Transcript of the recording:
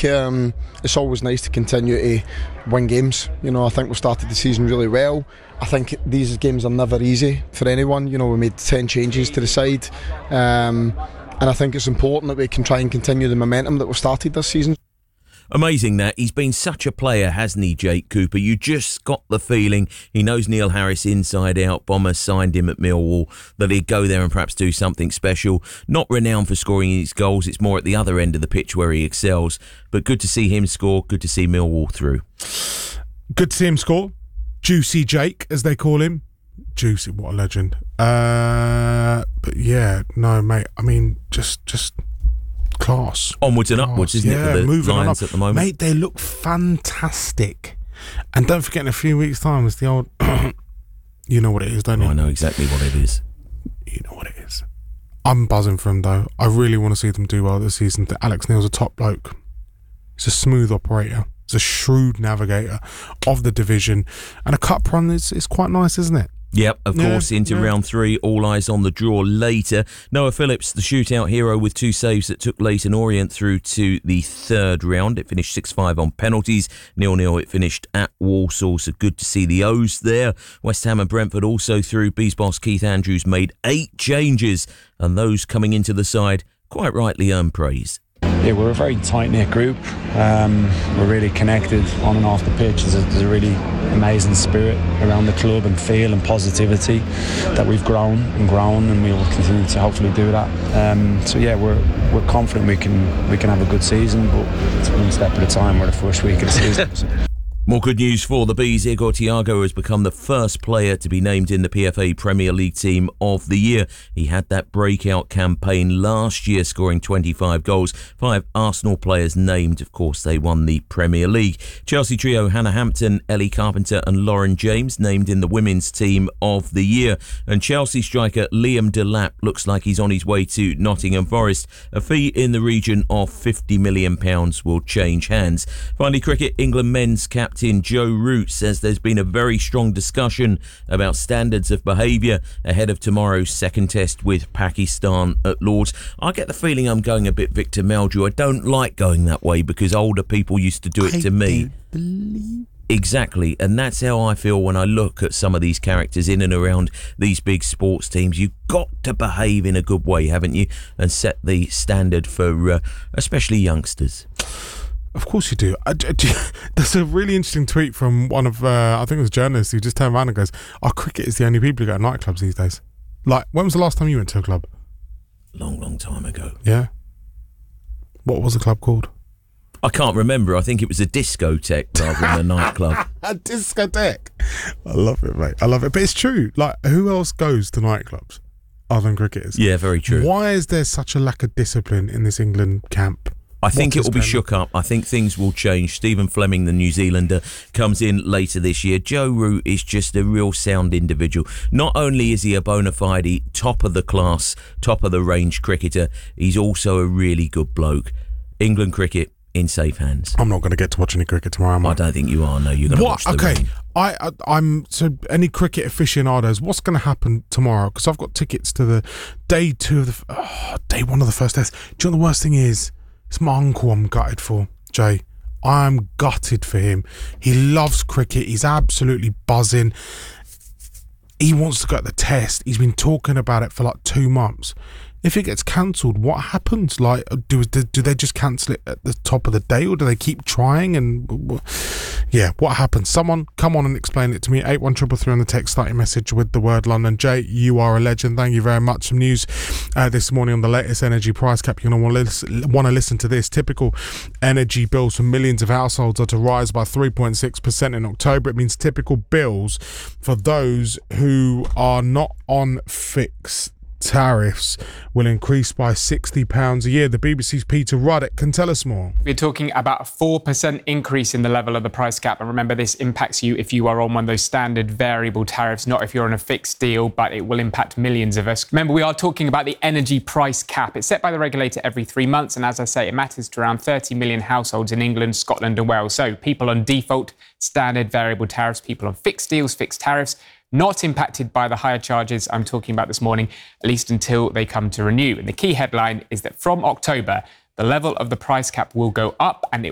it's always nice to continue to win games. I think we've started the season really well. I think these games are never easy for anyone. We made 10 changes to the side, and I think it's important that we can try and continue the momentum that we've started this season. Amazing that. He's been such a player, hasn't he, Jake Cooper? You just got the feeling he knows Neil Harris inside out. Bombers signed him at Millwall, that he'd go there and perhaps do something special. Not renowned for scoring his goals. It's more at the other end of the pitch where he excels. But good to see him score. Good to see Millwall through. Good to see him score. Juicy Jake, as they call him. Juicy, what a legend. But yeah, no, mate. I mean, just class. Onwards and upwards, isn't it, for the Lions at the moment? Mate, they look fantastic. And don't forget, in a few weeks' time, it's the old... you know what it is, don't you? I know exactly what it is. You know what it is. I'm buzzing for them, though. I really want to see them do well this season. Alex Neil's a top bloke. He's a smooth operator. He's a shrewd navigator of the division. And a cup run is quite nice, isn't it? Yep, of course, into round 3, all eyes on the draw later. Noah Phillips, the shootout hero with 2 saves that took Leyton Orient through to the 3rd round. It finished 6-5 on penalties. 0-0 it finished at Walsall, so good to see the O's there. West Ham and Brentford also through. Bees boss Keith Andrews made 8 changes, and those coming into the side quite rightly earned praise. Yeah, we're a very tight-knit group. We're really connected on and off the pitch. There's a really amazing spirit around the club and feel and positivity that we've grown, and we will continue to hopefully do that. So yeah, we're confident we can have a good season, but it's one step at a time. We're the first week of the season. More good news for the Bees. Igor Thiago has become the first player to be named in the PFA Premier League Team of the Year. He had that breakout campaign last year, scoring 25 goals. 5 Arsenal players named. Of course, they won the Premier League. Chelsea trio Hannah Hampton, Ellie Carpenter and Lauren James named in the Women's Team of the Year. And Chelsea striker Liam Delap looks like he's on his way to Nottingham Forest. A fee in the region of £50 million will change hands. Finally, cricket. England men's captain Joe Root says there's been a very strong discussion about standards of behaviour ahead of tomorrow's second test with Pakistan at Lord's. I get the feeling I'm going a bit Victor Meldrew. I don't like going that way because older people used to do it to me. Exactly, and that's how I feel when I look at some of these characters in and around these big sports teams. You've got to behave in a good way, haven't you? And set the standard for especially youngsters. Of course you do. There's a really interesting tweet from one of, I think it was a journalist who just turned around and goes, cricket is the only people who go to nightclubs these days. Like, when was the last time you went to a club? Long time ago. Yeah? What was the club called? I can't remember. I think it was a discotheque rather than a nightclub. A discotheque. I love it, mate. I love it. But it's true. Like, who else goes to nightclubs other than cricketers? Yeah, very true. Why is there such a lack of discipline in this England camp? I think it will be shook up. I think things will change. Stephen Fleming, the New Zealander, comes in later this year. Joe Root is just a real sound individual. Not only is he a bona fide top of the class, top of the range cricketer, he's also a really good bloke. England cricket in safe hands. I'm not going to get to watch any cricket tomorrow, am I? I don't think you are. No, you're going to watch the rain. I'm so any cricket aficionados, what's going to happen tomorrow? Because I've got tickets to the day 2 of the day 1 of the first test. Do you know what the worst thing is? It's my uncle I'm gutted for, Jay. I'm gutted for him. He loves cricket. He's absolutely buzzing. He wants to go to the test. He's been talking about it for like 2 months. If it gets cancelled, what happens? Like, do they just cancel it at the top of the day, or do they keep trying? And yeah, what happens? Someone come on and explain it to me. 81333 on the text starting message with the word London. Jay, you are a legend. Thank you very much. Some news this morning on the latest energy price cap. You're going to want to listen to this. Typical energy bills for millions of households are to rise by 3.6% in October. It means typical bills for those who are not on fixed tariffs will increase by £60 a year. The BBC's Peter Ruddock can tell us more. We're talking about a 4% increase in the level of the price cap. And remember, this impacts you if you are on one of those standard variable tariffs, not if you're on a fixed deal, but it will impact millions of us. Remember, we are talking about the energy price cap. It's set by the regulator every 3 months. And as I say, it matters to around 30 million households in England, Scotland and Wales. So people on default, standard variable tariffs, people on fixed deals, fixed tariffs, not impacted by the higher charges I'm talking about this morning, at least until they come to renew. And the key headline is that from October, the level of the price cap will go up and it